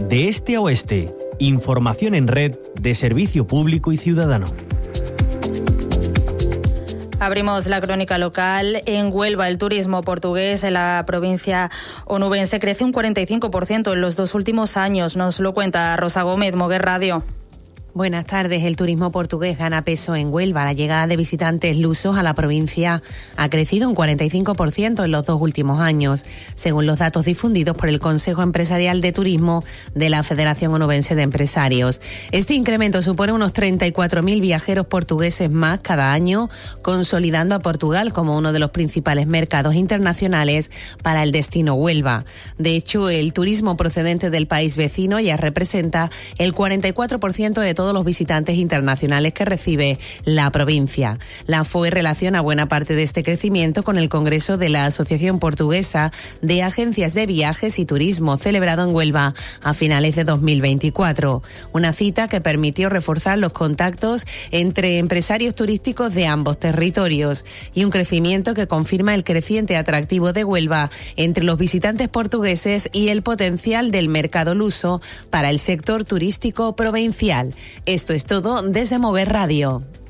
de este a oeste. Información en red de servicio público y ciudadano. Abrimos la crónica local. En Huelva, el turismo portugués en la provincia onubense crece un 45% en los 2 últimos años. Nos lo cuenta Rosa Gómez, Moguer Radio. Buenas tardes. El turismo portugués gana peso en Huelva. La llegada de visitantes lusos a la provincia ha crecido un 45% en los 2 últimos años, según los datos difundidos por el Consejo Empresarial de Turismo de la Federación Onubense de Empresarios. Este incremento supone unos 34.000 viajeros portugueses más cada año, consolidando a Portugal como uno de los principales mercados internacionales para el destino Huelva. De hecho, el turismo procedente del país vecino ya representa el 44% de todos los visitantes internacionales que recibe la provincia. La FOE relaciona buena parte de este crecimiento con el Congreso de la Asociación Portuguesa de Agencias de Viajes y Turismo, celebrado en Huelva a finales de 2024. Una cita que permitió reforzar los contactos entre empresarios turísticos de ambos territorios y un crecimiento que confirma el creciente atractivo de Huelva entre los visitantes portugueses y el potencial del mercado luso para el sector turístico provincial. Esto es todo desde Moguer Radio.